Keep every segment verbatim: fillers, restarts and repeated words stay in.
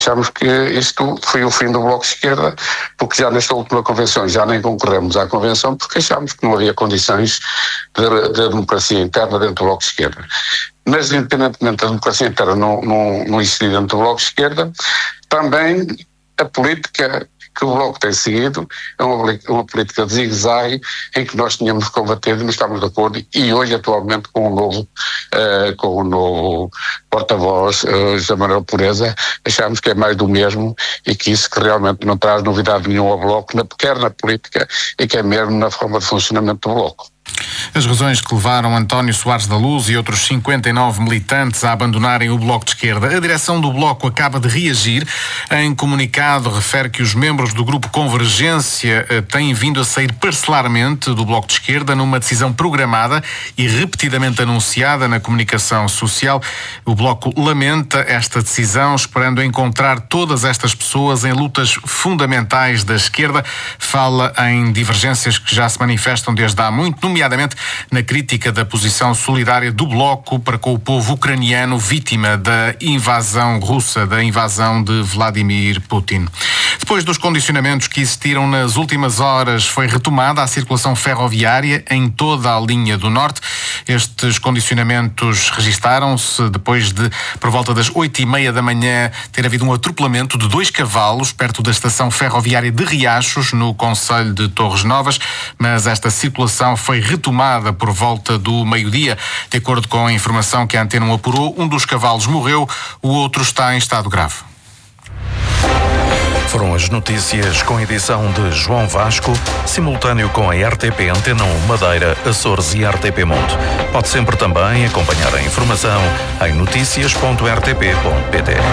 Achamos que isto foi o fim do Bloco de Esquerda, porque já nesta última convenção já nem concorremos à convenção, porque achámos que não havia condições de, de democracia interna dentro do Bloco de Esquerda. Mas, independentemente da democracia interna não, não, não existir dentro do Bloco de Esquerda, também a política que o Bloco tem seguido é uma, uma política de zigue-zague em que nós tínhamos combatido e não estamos de acordo, e hoje atualmente com o novo, uh, com o novo porta-voz, uh, José Manuel Pureza, achamos que é mais do mesmo e que isso que realmente não traz novidade nenhuma ao Bloco, quer na política e que é mesmo na forma de funcionamento do Bloco. As razões que levaram António Soares da Luz e outros cinquenta e nove militantes a abandonarem o Bloco de Esquerda. A direção do Bloco acaba de reagir. Em comunicado, refere que os membros do Grupo Convergência têm vindo a sair parcelarmente do Bloco de Esquerda numa decisão programada e repetidamente anunciada na comunicação social. O Bloco lamenta esta decisão, esperando encontrar todas estas pessoas em lutas fundamentais da esquerda. Fala em divergências que já se manifestam desde há muito, nomeadamente na crítica da posição solidária do Bloco para com o povo ucraniano vítima da invasão russa, da invasão de Vladimir Putin. Depois dos condicionamentos que existiram nas últimas horas, foi retomada a circulação ferroviária em toda a linha do Norte. Estes condicionamentos registaram-se depois de, por volta das oito e meia da manhã, ter havido um atropelamento de dois cavalos perto da estação ferroviária de Riachos, no concelho de Torres Novas, mas esta circulação foi retomada por volta do meio-dia. De acordo com a informação que a Antena um apurou, um dos cavalos morreu, o outro está em estado grave. Foram as notícias com edição de João Vasco, simultâneo com a R T P Antena um Madeira, Açores e R T P Monte. Pode sempre também acompanhar a informação em noticias ponto r t p ponto p t.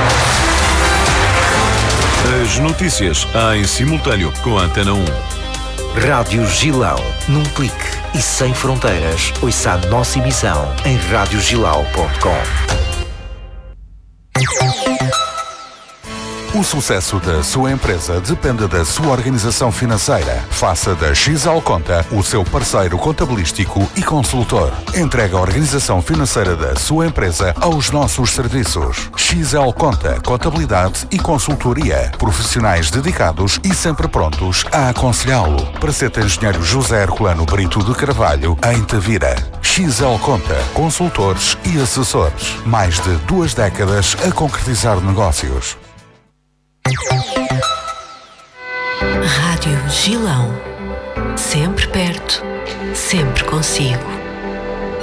As notícias em simultâneo com a Antena um. Rádio Gilão, num clique e sem fronteiras. Ouça a nossa emissão em rádio gilau ponto com. O sucesso da sua empresa depende da sua organização financeira. Faça da X L Conta o seu parceiro contabilístico e consultor. Entregue a organização financeira da sua empresa aos nossos serviços. X L Conta, contabilidade e consultoria. Profissionais dedicados e sempre prontos a aconselhá-lo. Praceta Engenheiro José Herculano Brito de Carvalho, em Tavira. X L Conta, consultores e assessores. Mais de duas décadas a concretizar negócios. Rádio Gilão. Sempre perto, sempre consigo.